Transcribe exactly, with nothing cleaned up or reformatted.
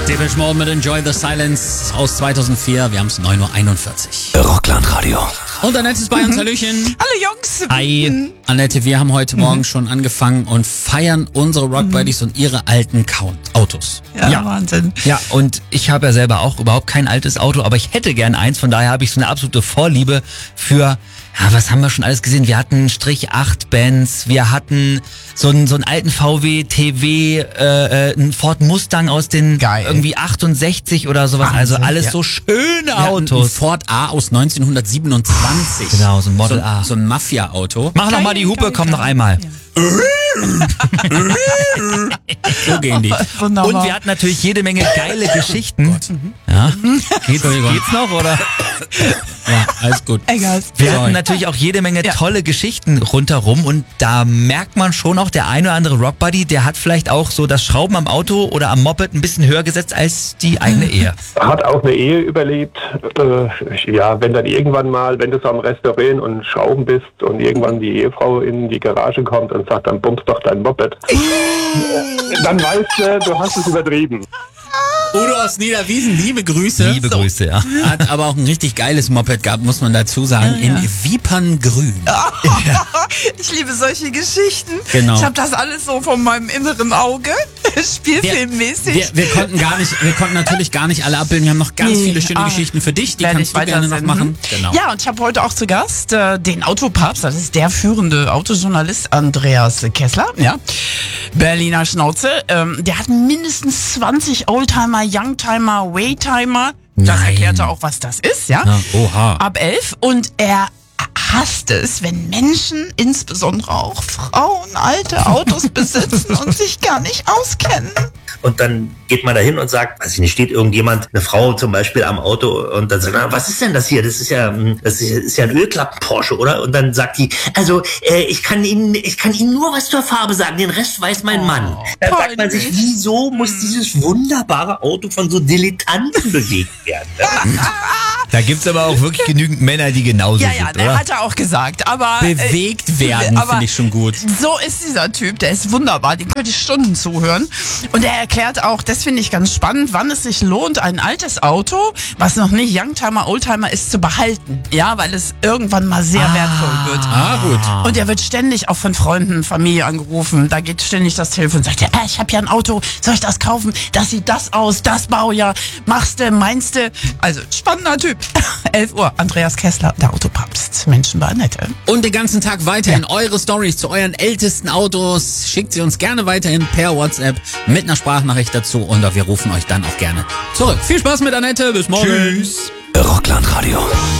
Depeche Mode mit Enjoy the Silence aus zweitausendvier. Wir haben es neun Uhr einundvierzig. Rockland-Radio. Und Annette ist bei uns. Hallöchen. Hallo Jungs. Hi. Annette, wir haben heute Morgen mhm. schon angefangen und feiern unsere Rock Buddies mhm. und ihre alten Count Autos. Ja, ja, Wahnsinn. Ja, und ich habe ja selber auch überhaupt kein altes Auto, aber ich hätte gern eins. Von daher habe ich so eine absolute Vorliebe für... Ja, was haben wir schon alles gesehen? Wir hatten Strich acht Benz, wir hatten so einen, so einen alten V W T W, äh, einen Ford Mustang aus den Geil. irgendwie achtundsechzig oder sowas. Wahnsinn, also alles ja. so schöne Ja, Autos. ein Ford A aus neunzehnhundertsiebenundzwanzig. Genau, so ein Model so, A. So ein Mafia-Auto. Mach noch mal die Hupe, geil, komm geil. noch einmal. Ja. So gehen die. Wunderbar. Und wir hatten natürlich jede Menge geile Geschichten. Ja. Geht's, geht's noch, oder? Ja, alles gut. Egal. Wir Sorry. hatten natürlich auch jede Menge Ja. tolle Geschichten rundherum und da merkt man schon auch, der eine oder andere Rockbuddy, der hat vielleicht auch so das Schrauben am Auto oder am Moped ein bisschen höher gesetzt als die eigene Ehe. Hat auch eine Ehe überlebt. Äh, ja, wenn dann irgendwann mal, wenn du so am Restaurieren und Schrauben bist und irgendwann die Ehefrau in die Garage kommt und sagt, dann bummst doch dein Moped, dann weißt du, du hast es übertrieben. Udo aus Niederwiesen, liebe Grüße. Liebe Grüße, ja. Hat aber auch ein richtig geiles Moped gehabt, muss man dazu sagen, Ja, ja. in Viperngrün. Ich liebe solche Geschichten. Genau. Ich habe das alles so von meinem inneren Auge, spielfilmmäßig. Wir, wir konnten gar nicht, wir konnten natürlich gar nicht alle abbilden. Wir haben noch ganz Nee. viele schöne Ah, Geschichten für dich, die werde kannst ich du gerne noch weitersenden. machen. Genau. Ja, und ich habe heute auch zu Gast äh, den Autopapst, das ist der führende Autojournalist Andreas Kessler, ja. Berliner Schnauze. Ähm, der hat mindestens zwanzig Oldtimer, Youngtimer, Waytimer. Das Nein. erklärt er auch, was das ist, ja. Ja, oha. Ab elf. Und er hasst es, wenn Menschen, insbesondere auch Frauen, alte Autos besitzen und sich gar nicht auskennen. Und dann geht man da hin und sagt, weiß ich nicht, steht irgendjemand, eine Frau zum Beispiel am Auto und dann sagt, na, was ist denn das hier? Das ist ja, das ist, ist ja ein Ölklappen-Porsche, oder? Und dann sagt die, also äh, ich kann Ihnen, ich kann Ihnen nur was zur Farbe sagen, den Rest weiß mein Mann. Dann sagt man sich, wieso muss dieses wunderbare Auto von so Dilettanten bewegt werden? Da gibt's aber auch wirklich genügend Männer, die genauso Ja, sind, ja, oder? der hat er auch gesagt. Aber äh, Bewegt werden, aber finde ich schon gut. So ist dieser Typ, der ist wunderbar, den könnte ich Stunden zuhören. Und er erklärt auch, das finde ich ganz spannend, wann es sich lohnt, ein altes Auto, was noch nicht Youngtimer, Oldtimer ist, zu behalten. Ja, weil es irgendwann mal sehr Ah. wertvoll wird. Ah, gut. Und er wird ständig auch von Freunden, Familie angerufen. Da geht ständig das Telefon und sagt, ja, ich habe ja ein Auto, soll ich das kaufen? Das sieht das aus, das Baujahr. Machst du, meinst du? Also, spannender Typ. elf Uhr, Andreas Kessler, der Autopapst. Menschen bei Annette. Und den ganzen Tag weiterhin eure Stories zu euren ältesten Autos. Schickt sie uns gerne weiterhin per WhatsApp mit einer Sprachnachricht dazu und wir rufen euch dann auch gerne zurück. Viel Spaß mit Annette, bis morgen. Tschüss. Rockland-Radio.